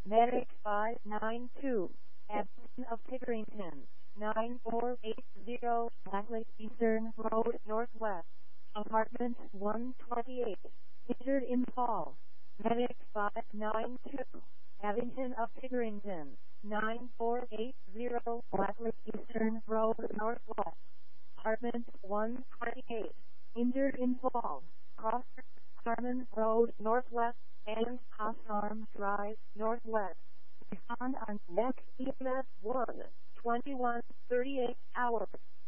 Medic 592, Abington of Pickerington, 9480 Blacklake Eastern Road Northwest, Apartment 128, injured in fall. Medic 592, Abington of Pickerington, 9480 Blacklake Eastern Road Northwest, Apartment 128, injured in fall. Cross Harmon Road Northwest and House Farm Drive Northwest. Respond on next EMS 1, 21, 38 hours.